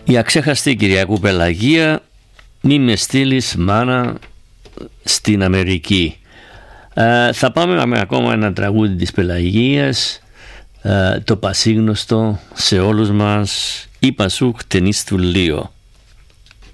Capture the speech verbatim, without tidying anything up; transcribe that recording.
Η αξέχαστη Κυριακού Πελαγία, μη με στείλεις μάνα στην Αμερική. Ε, θα πάμε με ακόμα ένα τραγούδι της Πελαγίας, ε, το πασίγνωστο σε όλους μας, «Η Πασούκ ταινίστου Λίο».